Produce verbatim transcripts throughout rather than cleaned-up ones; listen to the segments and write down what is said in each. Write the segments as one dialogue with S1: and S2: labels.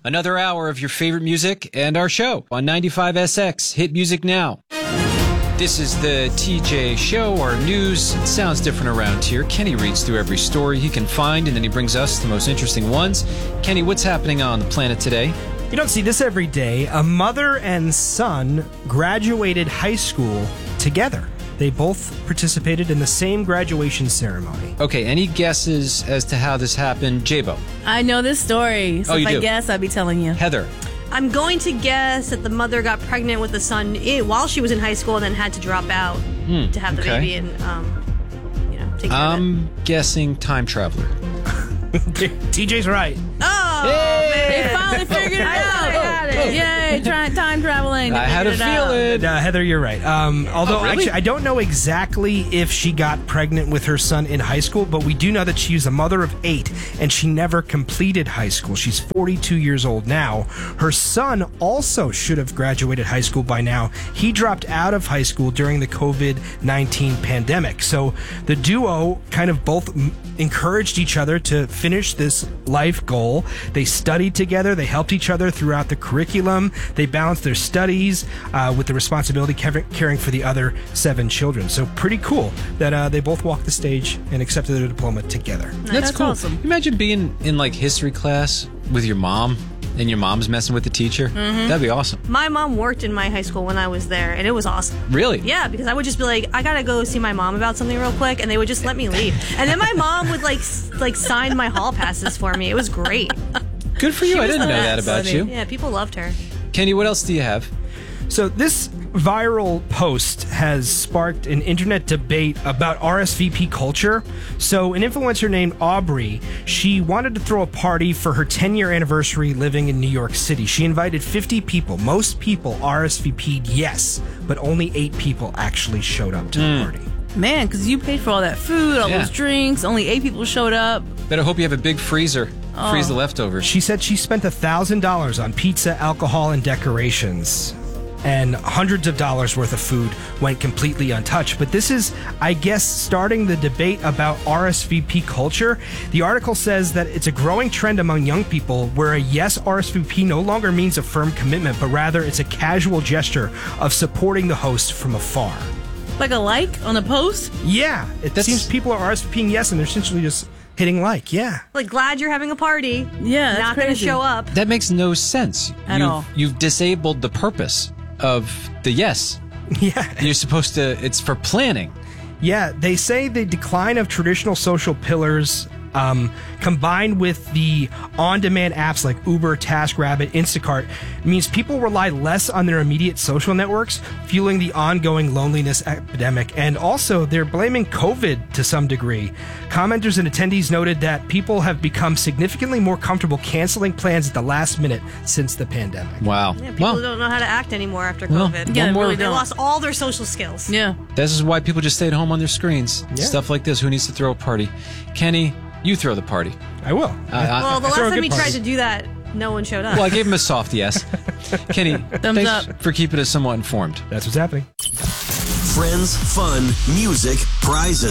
S1: Another hour of your favorite music and our show on ninety-five S X. Hit music now. This is the T J Show. Our news sounds different around here. Kenny reads through every story he can find, and then he brings us the most interesting ones. Kenny, what's happening on the planet today?
S2: You don't see this every day. A mother and son graduated high school together. They both participated in the same graduation ceremony.
S1: Okay, any guesses as to how this happened? J-Bo.
S3: I know this story, so
S1: Oh,
S3: if
S1: you
S3: I
S1: do?
S3: guess, I'd be telling you.
S1: Heather.
S4: I'm going to guess that the mother got pregnant with the son i- while she was in high school and then had to drop out
S1: Hmm,
S4: to have the
S1: okay.
S4: baby and, um, you know, take care of
S1: I'm guessing time traveler.
S2: T J's right.
S4: it. Oh, man.
S3: They finally figured it
S4: I
S3: out.
S4: got it.
S3: Yay, try, time traveling. They
S1: I had a
S3: figured it out.
S1: feeling.
S2: Uh, Heather, you're right. Um, although,
S1: Oh, really?
S2: actually, I don't know exactly if she got pregnant with her son in high school, but we do know that she was a mother of eight, and she never completed high school. She's forty-two years old now. Her son also should have graduated high school by now. He dropped out of high school during the covid nineteen pandemic. So the duo kind of both m- encouraged each other to finish this life goal. They studied together. They helped each other throughout the curriculum. They balanced their studies uh, with the responsibility of caring for the other seven children. So pretty cool that uh, they both walked the stage and accepted their diploma together.
S1: That's,
S3: That's
S1: cool.
S3: awesome.
S1: Imagine being in like history class with your mom and your mom's messing with the teacher.
S4: Mm-hmm.
S1: That'd be awesome.
S4: My mom worked in my high school when I was there, and it was awesome.
S1: Really?
S4: Yeah, because I would just be like, I gotta go see my mom about something real quick, and they would just let me leave. And then my mom would like s- like sign my hall passes for me. It was great.
S1: Good for you. I
S4: was
S1: didn't
S4: the
S1: know that
S4: best.
S1: about you.
S4: Yeah, people loved her.
S1: Kenny, what else do you have?
S2: So this viral post has sparked an internet debate about R S V P culture. So an influencer named Aubrey, she wanted to throw a party for her ten-year anniversary living in New York City. She invited fifty people. Most people R S V P'd yes, but only eight people actually showed up to the party.
S3: Man, because you paid for all that food, all
S1: Yeah.
S3: those drinks, only eight people showed up.
S1: Better hope you have a big freezer. Freeze the leftovers.
S2: She said she spent one thousand dollars on pizza, alcohol, and decorations. And hundreds of dollars worth of food went completely untouched. But this is, I guess, starting the debate about R S V P culture. The article says that it's a growing trend among young people where a yes R S V P no longer means a firm commitment, but rather it's a casual gesture of supporting the host from afar.
S3: Like a like on a post?
S2: Yeah, it
S1: That's-
S2: seems people are RSVPing yes, and they're essentially just hitting like, yeah.
S4: Like, glad you're having a party.
S3: Yeah, that's
S4: Not gonna
S3: crazy.
S4: show up.
S1: That makes no sense.
S3: At
S1: you've,
S3: all.
S1: You've disabled the purpose of the yes.
S2: Yeah.
S1: You're supposed to, it's for planning.
S2: Yeah, they say the decline of traditional social pillars um, combined with the on-demand apps like Uber, TaskRabbit, Instacart means people rely less on their immediate social networks, fueling the ongoing loneliness epidemic. And also, they're blaming COVID to some degree. Commenters and attendees noted that people have become significantly more comfortable canceling plans at the last minute since the pandemic.
S1: Wow.
S4: Yeah, people
S1: well,
S4: don't know how to act anymore after
S1: Well,
S4: COVID.
S3: Yeah,
S1: one
S3: they
S1: more-
S3: really
S4: They
S3: don't.
S4: lost all their social skills.
S3: Yeah.
S1: this is why people just stay at home on their screens.
S2: Yeah.
S1: Stuff like this. Who needs to throw a party? Kenny, you throw the party.
S2: I will.
S1: Uh, I-
S4: Well, the
S2: I
S4: last
S2: throw a
S4: time
S2: good
S4: he
S2: party.
S4: tried to do that, no one showed up.
S1: well, I gave him a soft yes. Kenny,
S3: Thumbs
S1: thanks
S3: up.
S1: for keeping us somewhat informed.
S2: That's what's happening.
S5: Friends, fun, music, prizes.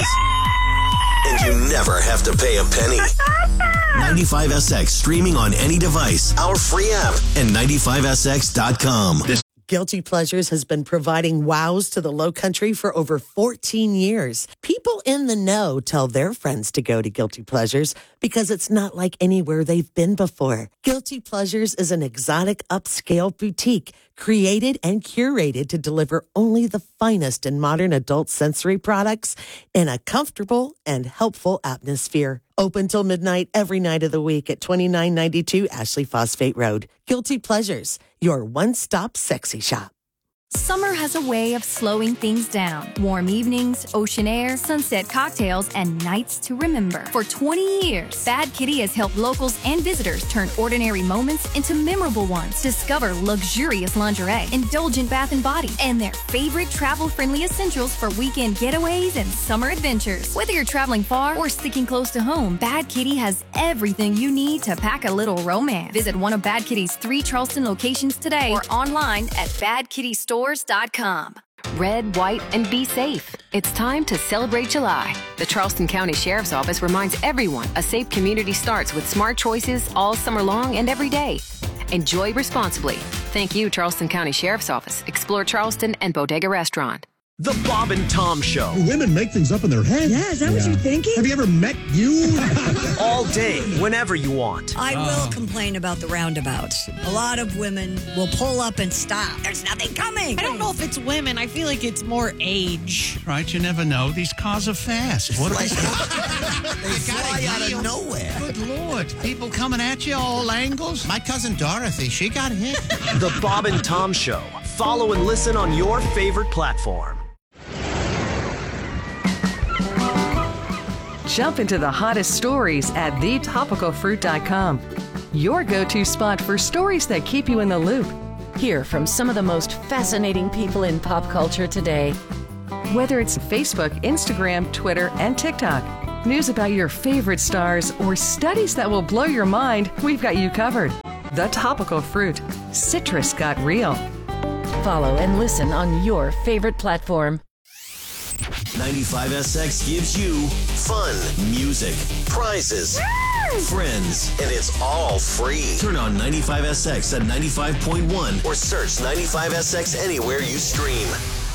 S5: And you never have to pay a penny. ninety-five S X streaming on any device. Our free app and ninety-five S X dot com.
S6: Guilty Pleasures has been providing wows to the Lowcountry for over fourteen years. People in the know tell their friends to go to Guilty Pleasures because it's not like anywhere they've been before. Guilty Pleasures is an exotic upscale boutique created and curated to deliver only the finest in modern adult sensory products in a comfortable and helpful atmosphere. Open till midnight every night of the week at twenty-nine ninety-two Ashley Phosphate Road. Guilty Pleasures, your one-stop sexy shop.
S7: Summer has a way of slowing things down. Warm evenings, ocean air, sunset cocktails, and nights to remember. For twenty years, Bad Kitty has helped locals and visitors turn ordinary moments into memorable ones. Discover luxurious lingerie, indulgent bath and body, and their favorite travel-friendly essentials for weekend getaways and summer adventures. Whether you're traveling far or sticking close to home, Bad Kitty has everything you need to pack a little romance. Visit one of Bad Kitty's three Charleston locations today or online at bad kitty stores dot com.
S8: Red, white, and be safe. It's time to celebrate July. The Charleston County Sheriff's Office reminds everyone a safe community starts with smart choices all summer long and every day. Enjoy responsibly. Thank you, Charleston County Sheriff's Office, Explore Charleston, and Bodega Restaurant.
S9: The Bob and Tom Show.
S10: Women make things up in their head.
S11: Yeah, is that yeah. what you're thinking?
S10: Have you ever met you?
S9: All day, whenever you want.
S11: I oh. will complain about the roundabouts. A lot of women will pull up and stop. There's nothing coming.
S12: I don't know if it's women. I feel like it's more age.
S13: Right, you never know. These cars are fast. What
S14: like,
S13: they
S14: fly out of nowhere.
S13: Good Lord. People coming at you all angles.
S14: My cousin Dorothy, she got hit.
S9: The Bob and Tom Show. Follow and listen on your favorite platform.
S15: Jump into the hottest stories at the topical fruit dot com. Your go-to spot for stories that keep you in the loop.
S16: Hear from some of the most fascinating people in pop culture today.
S15: Whether it's Facebook, Instagram, Twitter, and TikTok, news about your favorite stars, or studies that will blow your mind, we've got you covered. The Topical Fruit. Citrus got real.
S16: Follow and listen on your favorite platform.
S5: ninety-five S X gives you fun, music, prizes, friends, and it's all free. Turn on ninety-five S X at ninety-five point one or search ninety-five S X anywhere you stream.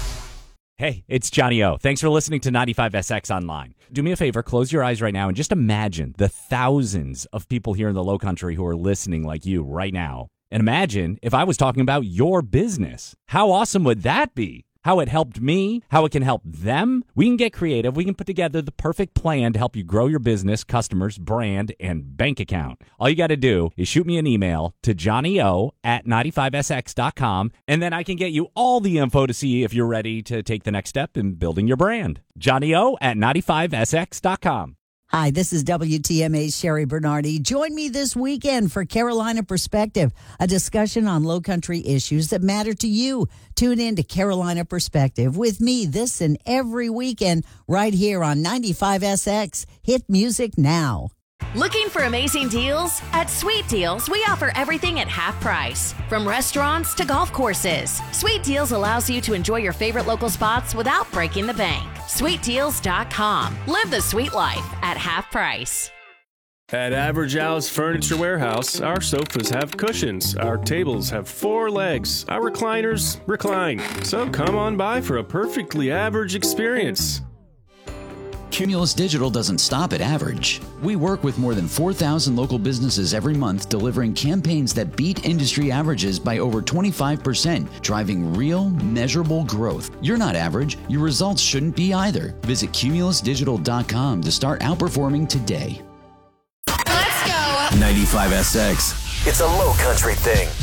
S17: Hey, it's Johnny O. Thanks for listening to ninety-five S X Online. Do me a favor, close your eyes right now and just imagine the thousands of people here in the Lowcountry who are listening like you right now. And imagine if I was talking about your business. How awesome would that be? How it helped me, how it can help them. We can get creative. We can put together the perfect plan to help you grow your business, customers, brand, and bank account. All you got to do is shoot me an email to johnnyo at ninety-five S X dot com, and then I can get you all the info to see if you're ready to take the next step in building your brand. johnnyo at ninety-five S X dot com.
S18: Hi, this is W T M A's Sherry Bernardi. Join me this weekend for Carolina Perspective, a discussion on Lowcountry issues that matter to you. Tune in to Carolina Perspective with me this and every weekend right here on ninety-five S X. Hit music now.
S19: Looking for amazing deals? At Sweet Deals, we offer everything at half price. From restaurants to golf courses, Sweet Deals allows you to enjoy your favorite local spots without breaking the bank. sweet deals dot com. Live the sweet life at half price.
S20: At Average Al's Furniture Warehouse, our sofas have cushions, our tables have four legs, our recliners recline. So come on by for a perfectly average experience.
S21: Cumulus Digital doesn't stop at average. We work with more than four thousand local businesses every month, delivering campaigns that beat industry averages by over twenty-five percent, driving real, measurable growth. You're not average. Your results shouldn't be either. Visit cumulus digital dot com to start outperforming today.
S19: Let's go.
S5: ninety-five S X. It's a Lowcountry thing.